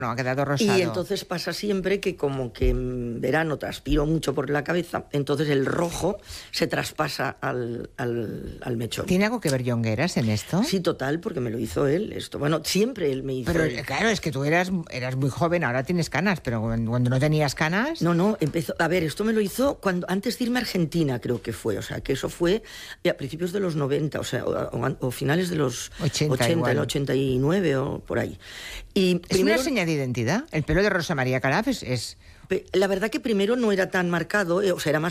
No, ha quedado rosado. Y entonces pasa siempre que como que en verano transpiro mucho por la cabeza, entonces el rojo se traspasa al mechón. ¿Tiene algo que ver Jongueras en esto? Sí, total, porque me lo hizo él esto. Bueno, siempre él me hizo. Pero él. claro, es que tú eras muy joven, ahora tienes canas, pero cuando no tenías canas... No, empezó... A ver, esto me lo hizo antes de irme a Argentina, creo que fue. O sea, que eso fue a principios de los 90, o sea, o finales de los 80 el 89 o por ahí. Y primero... ¿Es una señal de identidad? El pelo de Rosa María Calaf es... La verdad que primero no era tan marcado, o sea, era más